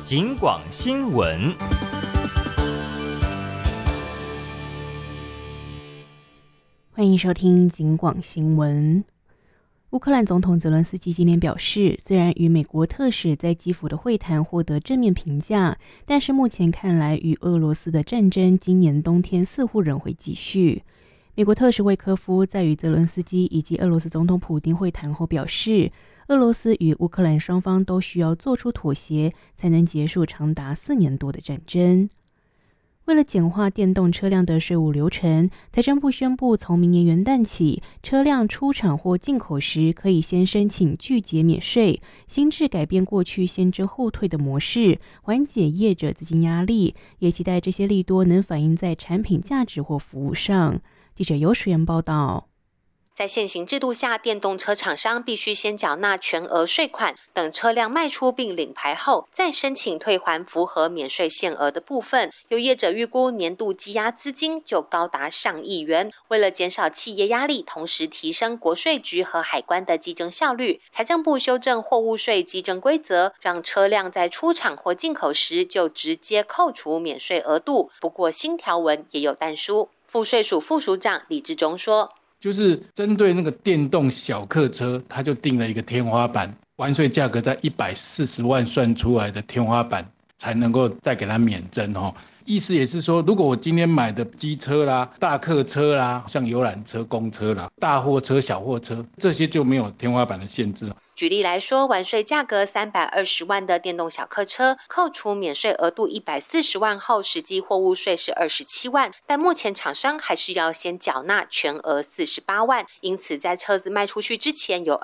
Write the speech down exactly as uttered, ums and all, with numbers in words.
警广新闻。 欢迎收听警广新闻。乌克兰总统泽伦斯基今天表示，虽然与美国特使在基辅的会谈获得正面评价，但是目前看来与俄罗斯的战争今年冬天似乎仍会继续。美国特使魏科夫在与泽伦斯基以及俄罗斯总统普丁会谈后表示，俄罗斯与乌克兰双方都需要做出妥协，才能结束长达四年多的战争。为了简化电动车辆的税务流程，财政部宣布，从明年元旦起，车辆出厂或进口时，可以先申请拒绝免税，新制改变过去先征后退的模式，缓解业者资金压力，也期待这些利多能反映在产品价值或服务上。记者游淑妍报道。 在现行制度下，电动车厂商必须先缴纳全额税款，等车辆卖出并领牌后，再申请退还符合免税限额的部分。有业者预估年度积压资金就高达上亿元。为了减少企业压力，同时提升国税局和海关的稽征效率，财政部修正货物税稽征规则，让车辆在出厂或进口时就直接扣除免税额度。不过新条文也有但书。赋税署副署长李志忠说， 就是针对那个电动小客车，它就定了一个天花板，完税价格在一百四十万算出来的天花板，才能够再给它免征哦。意思也是说，如果我今天买的机车啦、大客车啦、像游览车、公车啦、大货车、小货车，这些就没有天花板的限制。 举例来说，完税价格三百二十万的电动小客车，扣除免税额度一百四十万后，实际货物税是二十七万，但目前厂商还是要先缴纳全额四十八万，因此在车子卖出去之前有